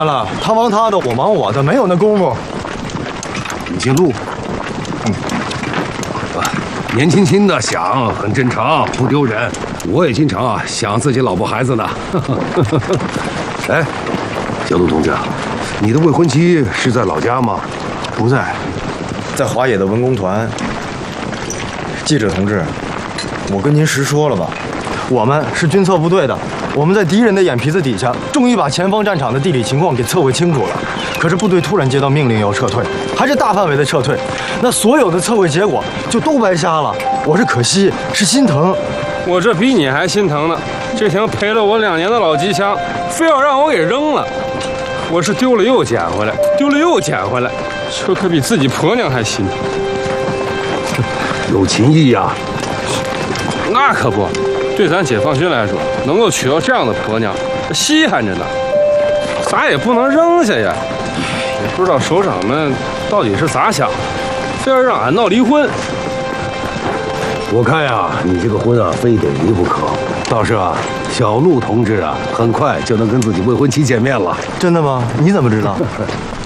了，他忙他的，我忙我的，没有那功夫。 你姓陆，年轻轻的想很正常，不丢人。我也经常想自己老婆孩子呢。哎，小陆同志，你的未婚妻是在老家吗？ 不在，在华野的文工团。记者同志，我跟您实说了吧，我们是军测部队的，我们在敌人的眼皮子底下，终于把前方战场的地理情况给测绘清楚了。可是部队突然接到命令要撤退，还是大范围的撤退，那所有的测绘结果就都白瞎了。我是可惜，是心疼。 我这比你还心疼呢，这挺陪了我2年的老机枪，非要让我给扔了。我是丢了又捡回来，丢了又捡回来，这可比自己婆娘还心疼。 有情义呀！ 那可不，对咱解放军来说，能够娶到这样的婆娘，稀罕着呢。咱也不能扔下呀。也不知道首长们到底是咋想的，非要让俺闹离婚。 我看呀，你这个婚非得离不可。倒是小陆同志很快就能跟自己未婚妻见面了。 真的吗？你怎么知道？